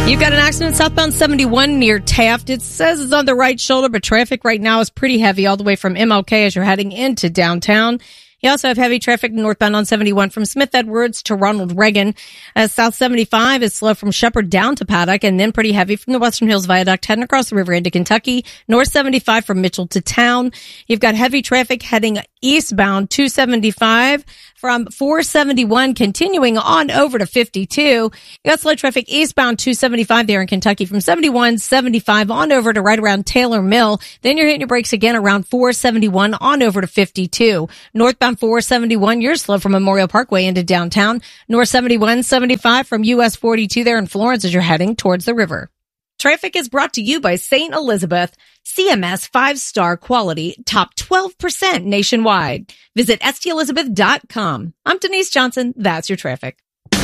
You've got an accident southbound 71 near Taft. It says it's on the right shoulder, but traffic right now is pretty heavy all the way from MLK as you're heading into downtown. You also have heavy traffic northbound on 71 from Smith Edwards to Ronald Reagan. South 75 is slow from Shepherd down to Paddock, and then pretty heavy from the Western Hills Viaduct heading across the river into Kentucky. North 75 from Mitchell to Town. You've got heavy traffic heading eastbound 275 from 471 continuing on over to 52. You got slow traffic eastbound 275 there in Kentucky from 71, 75 on over to right around Taylor Mill. Then you're hitting your brakes again around 471 on over to 52. Northbound 471, you're slow from Memorial Parkway into downtown. North 71, 75 from US 42 there in Florence as you're heading towards the river. Traffic is brought to you by St. Elizabeth, CMS 5-star quality, top 12% nationwide. Visit stelizabeth.com. I'm Denise Johnson. That's your traffic.